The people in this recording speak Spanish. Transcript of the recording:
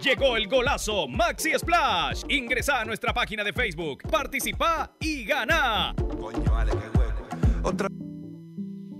Llegó el golazo Maxi Splash. Ingresa a nuestra página de Facebook, participa y gana. Coño, vale, qué hueco. Otra